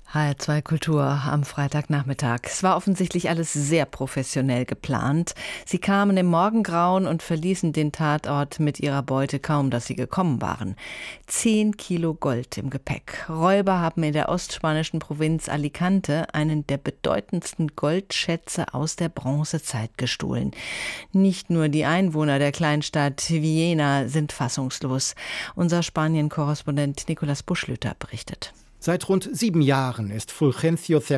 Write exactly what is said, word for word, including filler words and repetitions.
H R zwei Kultur am Freitagnachmittag. Es war offensichtlich alles sehr professionell geplant. Sie kamen im Morgengrauen und verließen den Tatort mit ihrer Beute kaum, dass sie gekommen waren. Zehn Kilo Gold im Gepäck. Räuber haben in der ostspanischen Provinz Alicante einen der bedeutendsten Goldschätze aus der Bronzezeit gestohlen. Nicht nur die Einwohner der Kleinstadt Villena sind fassungslos. Unser Spanien-Korrespondent Nicolas Buschlüter berichtet. Seit rund sieben Jahren ist Fulgencio